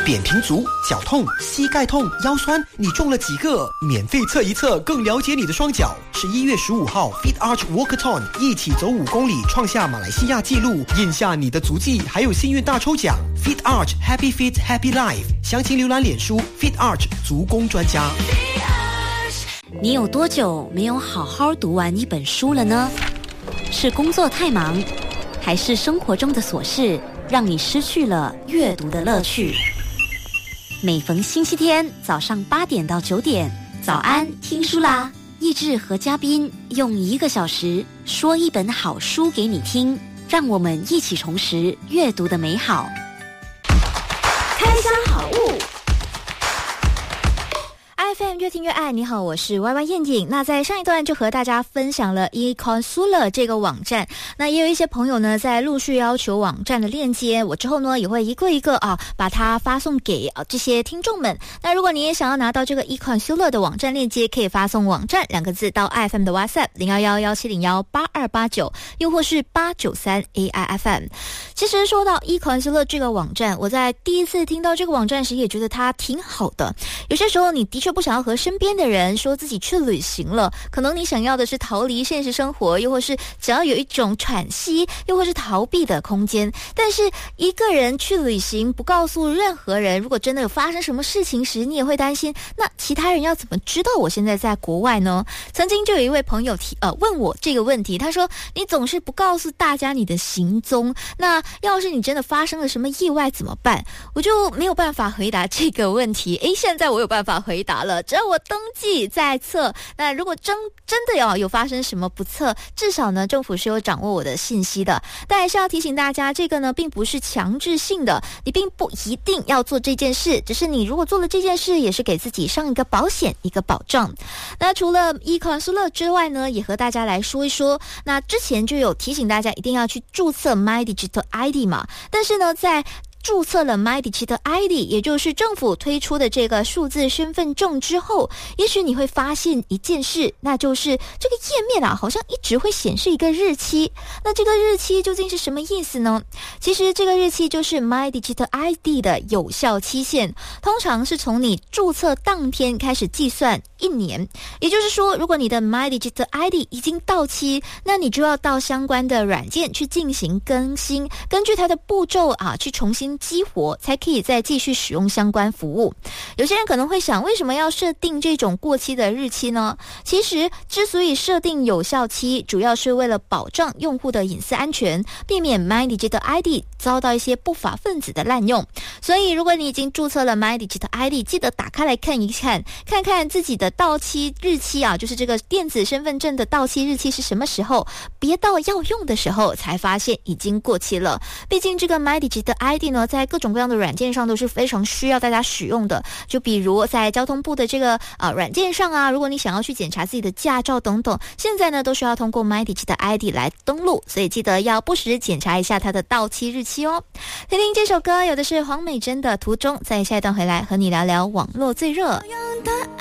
扁平足、脚痛、膝盖痛、腰酸，你中了几个？免费测一测，更了解你的双脚。11月15号 Fit Arch Walkathon 一起走5公里，创下马来西亚纪录，印下你的足迹，还有幸运大抽奖。Fit Arch Happy Fit Happy Life， 详情浏览脸书 Fit Arch 足工专家。 你有多久没有好好读完一本书了呢？是工作太忙，还是生活中的琐事让你失去了阅读的乐趣？每逢星期天早上8点到9点，早安听书啦！益智和嘉宾用1个小时说一本好书给你听，让我们一起重拾阅读的美好。 开箱好物，FM 越听越爱。你好，我是 YY 燕颖。那在上一段就和大家分享了 eConsula 这个网站，那也有一些朋友呢在陆续要求网站的链接，我之后呢也会一个一个把它发送给这些听众们。那如果你也想要拿到这个 eConsula 的网站链接，可以发送网站2个字到 IFM 的 WhatsApp 01117018289，又或是893 AIFM。其实说到 eConsula 这个网站，我在第一次听到这个网站时也觉得它挺好的。有些时候你的确不想要和身边的人说自己去旅行了，可能你想要的是逃离现实生活，又或是想要有一种喘息，又或是逃避的空间。但是一个人去旅行不告诉任何人，如果真的有发生什么事情时，你也会担心，那其他人要怎么知道我现在在国外呢？曾经就有一位朋友问我这个问题，他说你总是不告诉大家你的行踪，那要是你真的发生了什么意外怎么办？我就没有办法回答这个问题。现在我有办法回答了，只要我登记在册，那如果真的有发生什么不测，至少呢政府是有掌握我的信息的。但还是要提醒大家，这个呢并不是强制性的，你并不一定要做这件事，只是你如果做了这件事，也是给自己上一个保险，一个保障。那除了 eConsula 之外呢，也和大家来说一说，那之前就有提醒大家一定要去注册 MyDigital ID 嘛，但是呢在注册了 MyDigital ID， 也就是政府推出的这个数字身份证之后，也许你会发现一件事，那就是这个页面好像一直会显示一个日期。那这个日期究竟是什么意思呢？其实这个日期就是 MyDigital ID 的有效期限，通常是从你注册当天开始计算1年。也就是说，如果你的 MyDigital ID 已经到期，那你就要到相关的软件去进行更新，根据它的步骤去重新激活，才可以再继续使用相关服务。有些人可能会想，为什么要设定这种过期的日期呢？其实之所以设定有效期，主要是为了保障用户的隐私安全，避免 MyDigital ID 遭到一些不法分子的滥用。所以如果你已经注册了 MyDigital ID， 记得打开来看一看，看看自己的到期日期就是这个电子身份证的到期日期是什么时候，别到要用的时候才发现已经过期了。毕竟这个 MyDigital ID 呢，在各种各样的软件上都是非常需要大家使用的，就比如在交通部的这个软件上如果你想要去检查自己的驾照等等，现在呢都需要通过 MyDigital ID 来登录，所以记得要不时检查一下它的到期日期哦。听听这首歌，有的是黄美珍的《途中》，在下一段回来和你聊聊网络最热。